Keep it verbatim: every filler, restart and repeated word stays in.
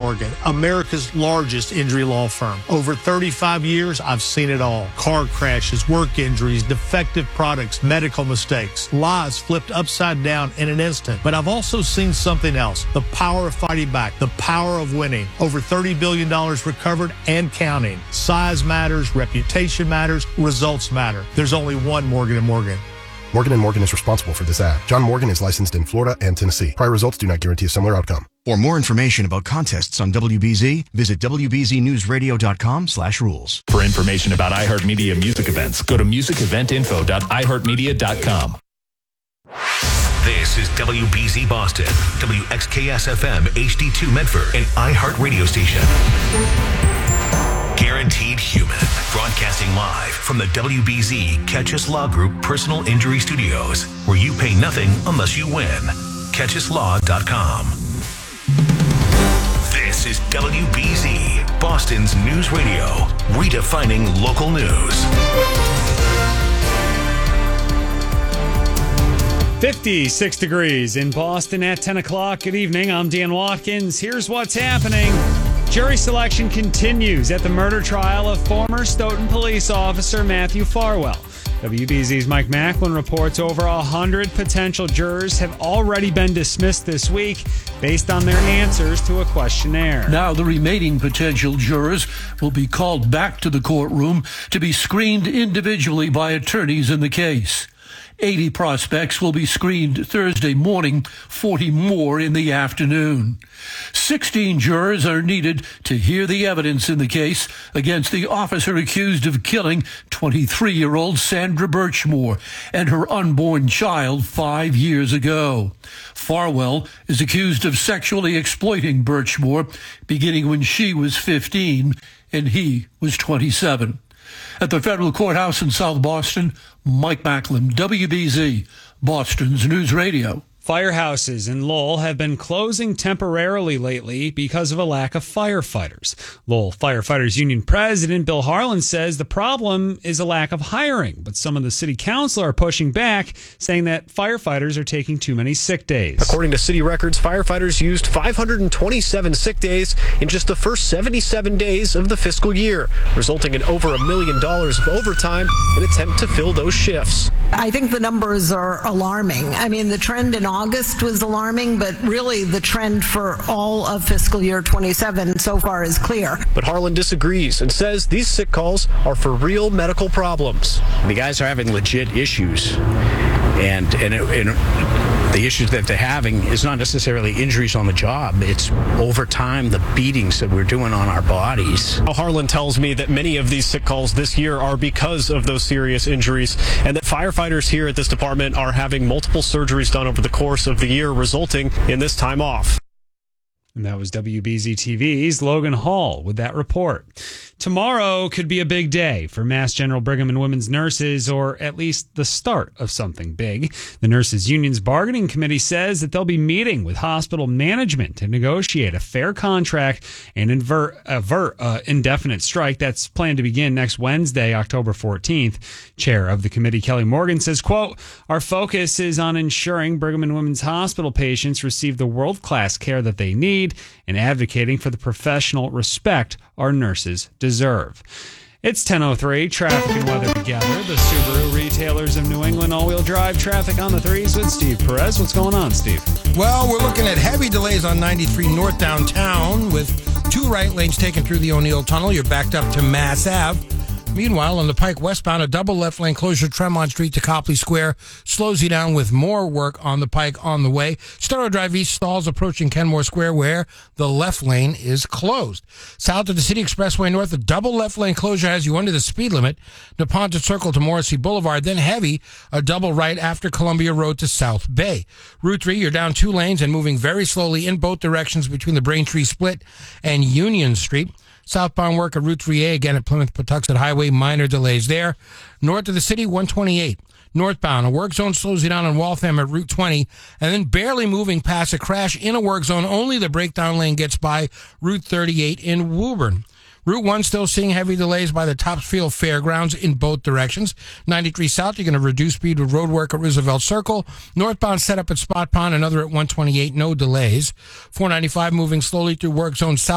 Morgan, America's largest injury law firm. Over thirty-five years, I've seen it all. Car crashes, work injuries, defective products, medical mistakes, lives flipped upside down in an instant. But I've also seen something else, the power of fighting back, the power of winning. Over thirty billion dollars recovered and counting. Size matters, reputation matters, results matter. There's only one Morgan and Morgan. Morgan and Morgan is responsible for this ad. John Morgan is licensed in Florida and Tennessee. Prior results do not guarantee a similar outcome. For more information about contests on W B Z, visit W B Z news radio dot com slash rules. For information about iHeartMedia music events, go to music event info dot i heart media dot com. This is W B Z Boston, W X K S F M H D two Medford, an iHeart radio station. Guaranteed Human, broadcasting live from the W B Z Catch Us Law Group Personal Injury Studios, where you pay nothing unless you win. catch us law dot com. This is W B Z, Boston's news radio, redefining local news. fifty-six degrees in Boston at ten o'clock. Good evening. I'm Dan Watkins. Here's what's happening. Jury selection continues at the murder trial of former Stoughton police officer Matthew Farwell. W B Z's Mike Macklin reports over one hundred potential jurors have already been dismissed this week based on their answers to a questionnaire. Now the remaining potential jurors will be called back to the courtroom to be screened individually by attorneys in the case. eighty prospects will be screened Thursday morning, forty more in the afternoon. sixteen jurors are needed to hear the evidence in the case against the officer accused of killing twenty-three-year-old Sandra Birchmore and her unborn child five years ago. Farwell is accused of sexually exploiting Birchmore beginning when she was fifteen and he was twenty-seven. At the federal courthouse in South Boston, Mike Macklin, W B Z, Boston's News Radio. Firehouses in Lowell have been closing temporarily lately because of a lack of firefighters. Lowell Firefighters Union President Bill Harlan says the problem is a lack of hiring, but some of the city council are pushing back, saying that firefighters are taking too many sick days. According to city records, firefighters used five hundred twenty-seven sick days in just the first seventy-seven days of the fiscal year, resulting in over a million dollars of overtime in an attempt to fill those shifts. I think the numbers are alarming. I mean, the trend in August was alarming, but really the trend for all of fiscal year twenty-seven so far is clear. But Harlan disagrees and says these sick calls are for real medical problems. The guys are having legit issues, and and, it, and the issues that they're having is not necessarily injuries on the job. It's over time, the beatings that we're doing on our bodies. Harlan tells me that many of these sick calls this year are because of those serious injuries, and that firefighters here at this department are having multiple surgeries done over the course of the year, resulting in this time off. And that was W B Z T V's Logan Hall with that report. Tomorrow could be a big day for Mass General Brigham and Women's nurses, or at least the start of something big. The Nurses Union's bargaining committee says that they'll be meeting with hospital management to negotiate a fair contract and invert, avert uh, indefinite strike that's planned to begin next Wednesday, October fourteenth. Chair of the committee, Kelly Morgan, says, quote, "Our focus is on ensuring Brigham and Women's Hospital patients receive the world-class care that they need and advocating for the professional respect our nurses deserve." It's ten oh three, traffic and weather together. The Subaru retailers of New England all-wheel drive traffic on the threes with Steve Perez. What's going on, Steve? Well, we're looking at heavy delays on ninety-three north downtown with two right lanes taken through the O'Neill Tunnel. You're backed up to Mass Ave. Meanwhile, on the Pike westbound, a double left lane closure Tremont Street to Copley Square slows you down with more work on the Pike on the way. Starrow Drive East stalls approaching Kenmore Square where the left lane is closed. South of the City Expressway North, a double left lane closure has you under the speed limit. Nepontet Circle to Morrissey Boulevard, then heavy, a double right after Columbia Road to South Bay. Route three, you're down two lanes and moving very slowly in both directions between the Braintree Split and Union Street. Southbound work at Route three A, again at Plymouth-Patuxent Highway, minor delays there. North of the city, one twenty-eight. Northbound, a work zone slows you down in Waltham at Route twenty, and then barely moving past a crash in a work zone. Only the breakdown lane gets by Route thirty-eight in Woburn. Route one still seeing heavy delays by the Topsfield Fairgrounds in both directions. ninety-three South, you're going to reduce speed with road work at Roosevelt Circle. Northbound set up at Spot Pond, another at one twenty-eight, no delays. four ninety-five moving slowly through work zone south.